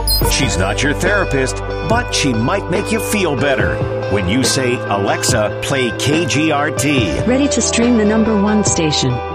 She's not your therapist, but she might make you feel better. When you say, Alexa, play KGRT. Ready to stream the #1 station.